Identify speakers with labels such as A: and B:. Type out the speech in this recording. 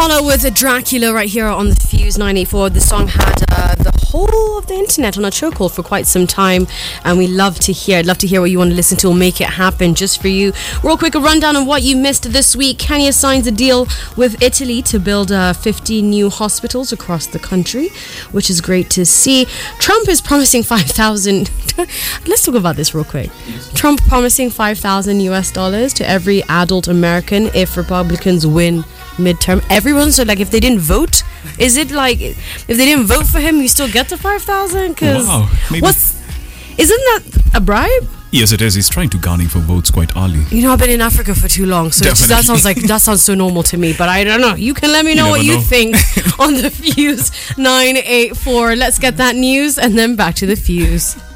A: Apollo with a Dracula right here on the Fuse 984. The song had the whole of the internet on a chokehold for quite some time, and we love to hear what you want to listen to. We'll make it happen just for you. Real quick, a rundown on what you missed this week. Kenya signs a deal with Italy to build 50 new hospitals across the country, which is great to see. Trump is promising 5,000. Let's talk about this real quick. Trump promising $5,000 to every adult American if Republicans win midterm. Everyone, so like if they didn't vote, is it like if they didn't vote for him, you still get the 5,000? Because isn't that a bribe?
B: Yes, it is. He's trying to garner for votes quite early.
A: You know, I've been in Africa for too long, so that sounds so normal to me. But I don't know. You can let me know what you think on the Fuse 984. Let's get that news and then back to the Fuse.